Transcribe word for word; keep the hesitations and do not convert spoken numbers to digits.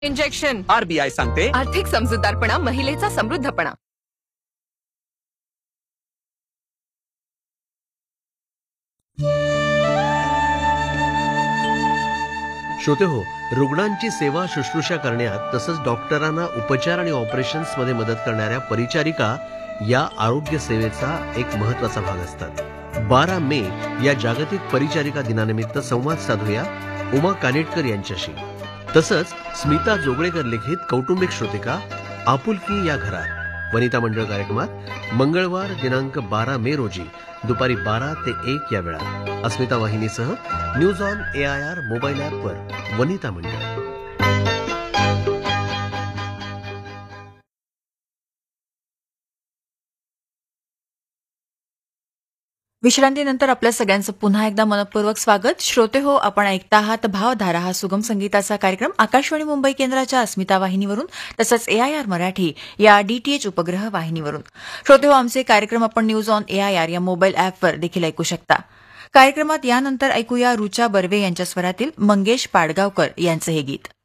Injection. RBI सांगते, आर्थिक समजूतदारपणा महिलेचा समृद्धपणा. श्रोते हो, रुग्णांची सेवा शुश्रूषा करण्यात तसंच डॉक्टरांना उपचार आणि ऑपरेशन्समध्ये मदत करणाऱ्या परिचारिका या आरोग्य सेवेचा एक महत्वाचा भाग असतात. बारा मे या जागतिक परिचारिका दिनानिमित्त संवाद साधूया उमा कानेटकर यांच्याशी. तसंच स्मिता जोगळेकर लिखित कौटुंबिक श्रोतिका आपुलकी या घरात वनिता मंडळ कार्यक्रमात मंगळवार दिनांक बारा मे रोजी दुपारी बारा ते एक या वेळात अस्मिता वाहिनीसह न्यूज ऑन एआयआर मोबाईल ॲपवर वनिता मंडळ. विश्रांतीनंतर आपल्या सगळ्यांचं पुन्हा एकदा मनपूर्वक स्वागत. श्रोते हो, आपण ऐकता आहात भावधारा हा सुगम संगीताचा कार्यक्रम आकाशवाणी मुंबई केंद्राच्या अस्मिता वाहिनीवरून तसंच एआयआर मराठी या डीटीएच उपग्रह वाहिनीवरून. श्रोते हो, आमचे कार्यक्रम आपण न्यूज ऑन एआयआर या मोबाईल ॲपवर देखील ऐकू शकता. कार्यक्रमात यानंतर ऐकूया रुचा बर्वे यांच्या स्वरातील मंगेश पाडगावकर यांचं हे गीत.